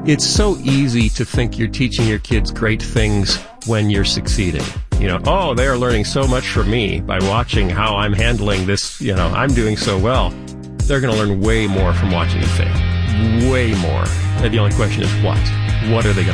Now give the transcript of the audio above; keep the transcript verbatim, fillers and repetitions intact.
It's so easy to think you're teaching your kids great things when you're succeeding. You know, oh, they're learning so much from me by watching how I'm handling this, you know, I'm doing so well. They're going to learn way more from watching you fail. Way more. And the only question is what? What are they going to